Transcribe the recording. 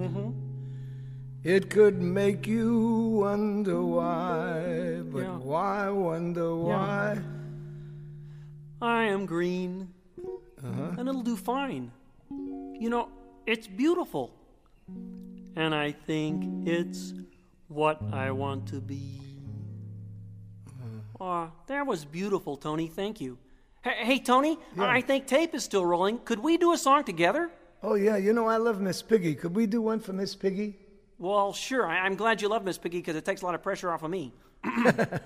It could make you wonder why, but why wonder why? I am green, and it'll do fine. You know, it's beautiful, and I think it's what I want to be. That was beautiful, Tony. Thank you. Hey, Tony, I think tape is still rolling. Could we do a song together? Oh, yeah, you know I love Miss Piggy. Could we do one for Miss Piggy? Well, sure. I'm glad you love Miss Piggy because it takes a lot of pressure off of me.